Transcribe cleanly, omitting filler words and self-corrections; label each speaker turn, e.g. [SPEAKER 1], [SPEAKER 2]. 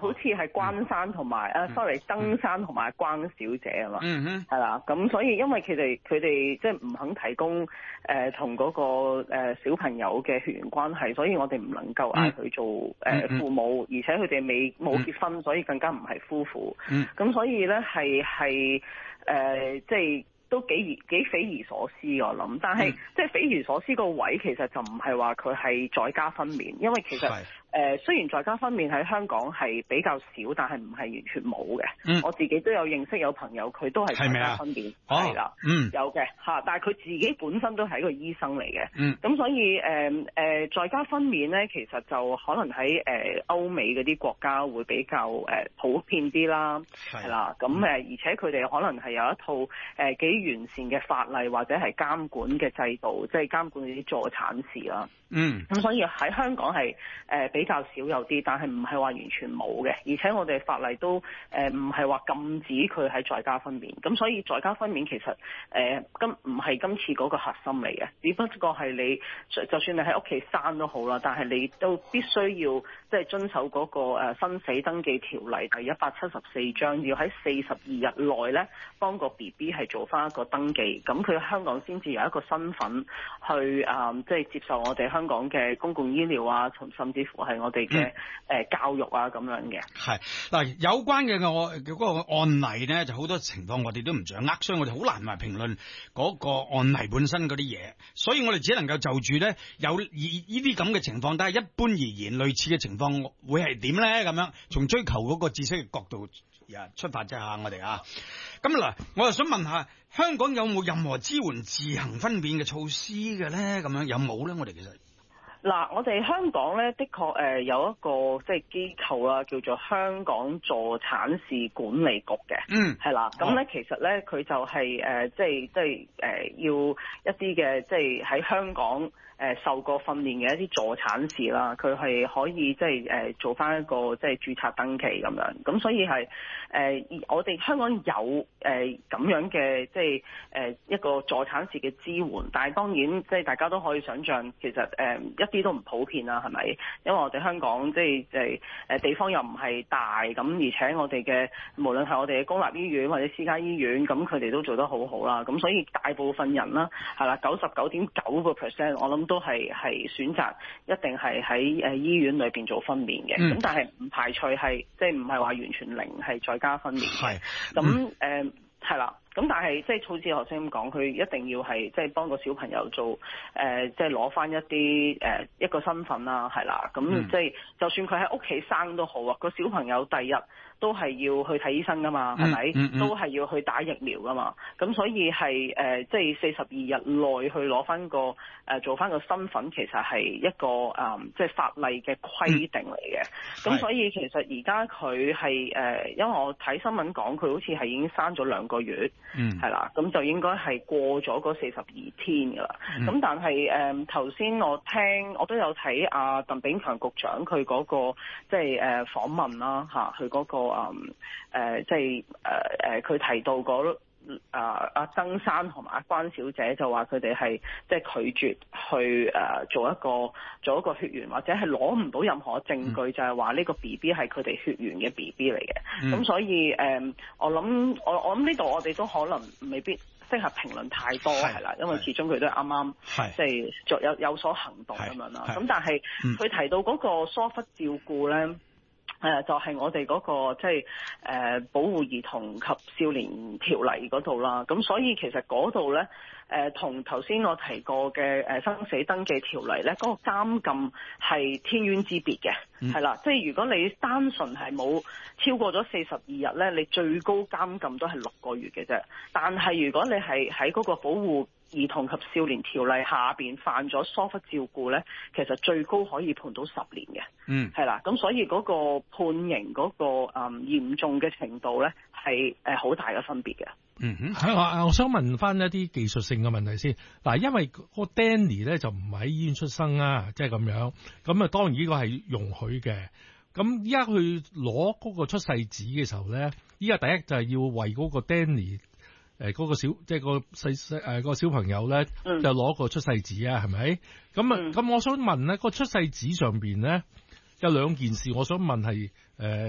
[SPEAKER 1] 好似係關山同埋登山同埋關小姐啊嘛，係啦，咁所以因為佢哋即係唔肯提供同嗰個小朋友嘅血緣關係，所以我哋唔能夠嗌佢做父母，而且佢哋冇結婚，所以更加唔係夫婦。咁所以咧係即係都幾匪夷所思我諗，但係即係匪夷所思個位其實就唔係話佢係在家分娩，因為其實雖然在家分娩喺香港係比較少，但係唔係完全冇嘅。我自己都有認識有朋友佢都係在家分娩，係啦，有嘅嚇，但係佢自己本身都係一個醫生嚟嘅。咁所以在家分娩咧，其實就可能喺歐美嗰啲國家會比較普遍啲啦，係啦。咁而且佢哋可能係有一套幾完善嘅法例或者係監管嘅制度，即係監管嗰啲助產士啦。咁所以喺香港係比較少有啲，但係唔係話完全冇嘅，而且我哋法例都唔係話禁止佢喺在家分娩，咁所以在家分娩其實唔係今次嗰個核心嚟嘅，只不過係你就算你喺屋企生都好啦，但係你都必須要即係遵守嗰個生死登記條例第174章，要喺42日內咧幫個 BB 係做翻一個登記，咁佢香港先至有一個身份去即係接受我哋香港嘅公共醫療啊，甚至乎係我哋嘅教育啊咁樣嘅。
[SPEAKER 2] 係嗱，有關嘅嗰個案例咧，就好多情況我哋都唔掌握，所以我哋好難話評論嗰個案例本身嗰啲嘢，所以我哋只能夠就住咧有呢啲咁嘅情況，但係一般而言類似嘅情況會係點咧？咁樣從追求嗰個知識嘅角度出發啫嚇，我哋啊，咁嗱，我又想問下香港有冇任何支援自行分娩嘅措施嘅咧？咁樣有冇咧？我哋其實
[SPEAKER 1] 嗱，我哋香港咧，的確有一個即係機構啦，叫做香港助產士管理局嘅，係啦。咁咧其實咧佢就係即係要一啲嘅即係喺香港受過訓練嘅一啲助產士啦，佢係可以即係做翻一個即係註冊登記咁樣。咁所以係我哋香港有咁樣嘅即係一個助產士嘅支援，但係當然即係大家都可以想象，其實一啲都唔普遍啦，係咪？因為我哋香港即係地方又唔係大，咁而且我哋嘅無論係我哋嘅公立醫院或者私家醫院，咁佢哋都做得好好啦。咁所以大部分人啦，係啦，99.9%我諗都係選擇一定係喺醫院裏邊做分娩嘅。咁但係唔排除係即係唔係話完全零係在家分娩嘅。咁係啦。咁但係即係好似頭先咁講，佢一定要係即係幫個小朋友做即係攞翻一啲一個身份啦，係啦。咁即係就算佢喺屋企生都好啊，個小朋友第日都係要去睇醫生噶嘛，係咪？都係要去打疫苗噶嘛。咁所以係即係42日內去攞翻個做翻個身份，其實係一個即係法例嘅規定嚟嘅。咁所以其實而家佢係因為我睇新聞講，佢好似係已經生咗2個月。係啦，咁就應該係過咗嗰42天噶啦。咁但係頭先我都有睇阿鄧炳強局長佢嗰個即係訪問啦嚇，佢嗰個即係佢提到嗰阿曾生同埋阿關小姐就話佢哋係即係拒絕去做一個血緣，或者係攞唔到任何證據，就係話呢個 BB 係佢哋血緣嘅 BB 嚟嘅。咁所以我諗呢度我哋都可能未必適合評論太多係啦，因為始終佢都係啱啱即係有所行動咁樣啦。咁但係佢提到嗰個疏忽照顧咧。就係我哋嗰個即係保護兒童及少年條例嗰度啦，咁所以其實嗰度咧同頭先我提過嘅生死登記條例咧，嗰個監禁係天淵之別嘅，係啦，即係如果你單純係冇超過咗42日咧，你最高監禁都係6個月嘅啫。但係如果你係喺嗰個保護兒童及少年條例下邊犯咗疏忽照顧咧，其實最高可以判到10年嘅，係啦。咁所以嗰個判刑嗰個嚴重嘅程度咧係好大嘅分別嘅。
[SPEAKER 3] 我想問翻一啲技術性嘅問題先。嗱，因為個 Danny 咧就唔喺醫院出生啊，即係咁樣。咁啊，當然呢個係容許嘅。咁依家去攞嗰個出世紙嘅時候咧，依家第一就係要為嗰個 Danny。嗰個即係個小朋友咧，就攞個出世紙啊，係咪？咁我想問咧，個出世紙上邊咧有2件事，我想問係